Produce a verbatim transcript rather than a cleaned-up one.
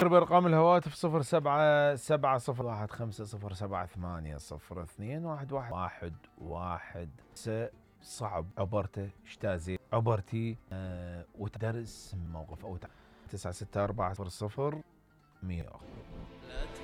بأرقام الهواتف صفر سبعة سبعة صفر واحد خمسة صفر سبعة ثمانية صفر اثنين واحد واحد واحد واحد. صعب عبرته اجتازي عبرتي أه وتدرس موقف أو تسعة ستة أربعة صفر صفر مية.